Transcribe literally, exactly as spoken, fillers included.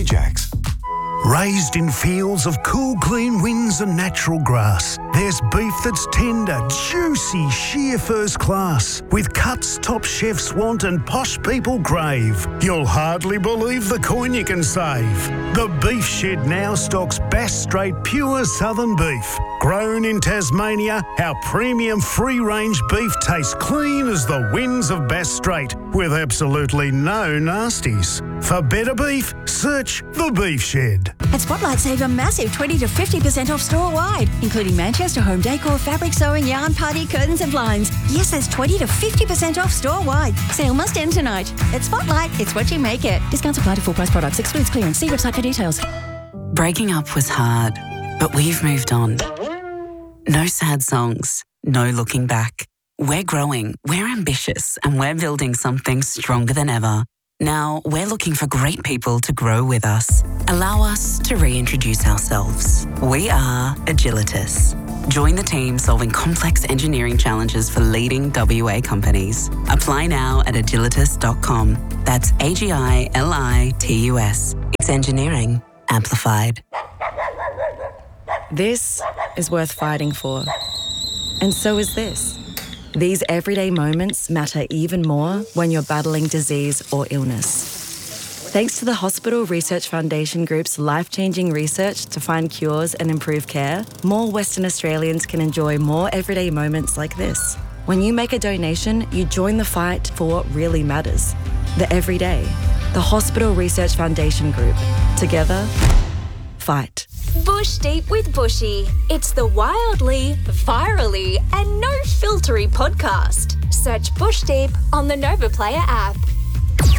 Ajax. Raised in fields of cool, clean winds and natural grass, there's beef that's tender, juicy, sheer first class, with cuts top chefs want and posh people crave. You'll hardly believe the coin you can save. The Beef Shed now stocks Bass Strait pure southern beef. Grown in Tasmania, our premium free-range beef tastes clean as the winds of Bass Strait, with absolutely no nasties. For better beef, search The Beef Shed. At Spotlight, save a massive twenty to fifty percent off store-wide, including Manchester home decor, fabric sewing, yarn, party, curtains and blinds. Yes, that's twenty to fifty percent off store-wide. Sale must end tonight. At Spotlight, it's what you make it. Discounts apply to full-price products. Excludes clearance. See website for details. Breaking up was hard, but we've moved on. No sad songs, no looking back. We're growing, we're ambitious, and we're building something stronger than ever. Now, we're looking for great people to grow with us. Allow us to reintroduce ourselves. We are Agilitas. Join the team solving complex engineering challenges for leading W A companies. Apply now at agilitas dot com. That's A G I L I T U S. It's engineering amplified. This is worth fighting for. And so is this. These everyday moments matter even more when you're battling disease or illness. Thanks to the Hospital Research Foundation Group's life-changing research to find cures and improve care, more Western Australians can enjoy more everyday moments like this. When you make a donation, you join the fight for what really matters. The everyday. The Hospital Research Foundation Group. Together, fight. Bush Deep with Bushy. It's the wildly, virally, and no-filtery podcast. Search Bush Deep on the Nova Player app.